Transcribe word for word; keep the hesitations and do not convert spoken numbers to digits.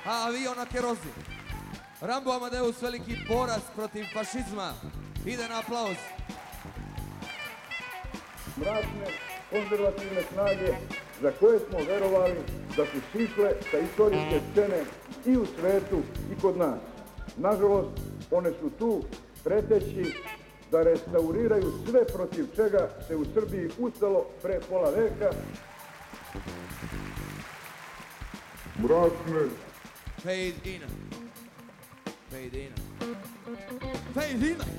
a avion na kerozin. Rambo Amadeus, veliki borac protiv fašizma, ide na aplauz. Mračne, konzervativne snage za koje smo verovali da su sišle sa istorijske scene i u svetu i kod nas. Nažalost, one su tu preteći da restauriraju sve protiv čega se u Srbiji ustalo pre pola veka. Mračne. Fade in. Fade in. Fade in.